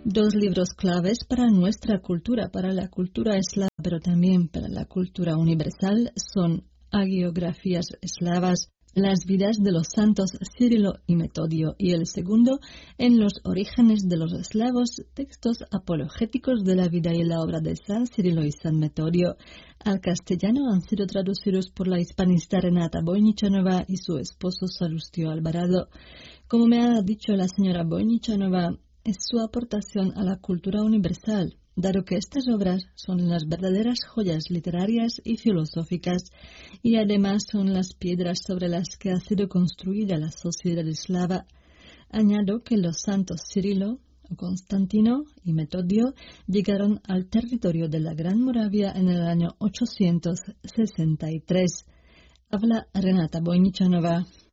Dos libros claves para nuestra cultura, para la cultura eslava, pero también para la cultura universal, son Hagiografías eslavas, las vidas de los santos Cirilo y Metodio, y el segundo, En los orígenes de los eslavos, textos apologéticos de la vida y la obra de San Cirilo y San Metodio. Al castellano han sido traducidos por la hispanista Renata Vojničanová y su esposo Salustio Alvarado. Como me ha dicho la señora Vojničanová, es su aportación a la cultura universal, dado que estas obras son las verdaderas joyas literarias y filosóficas, y además son las piedras sobre las que ha sido construida la sociedad eslava. Añado que los santos Cirilo, Constantino y Metodio llegaron al territorio de la Gran Moravia en el año 863. Habla Renata Vojničanová.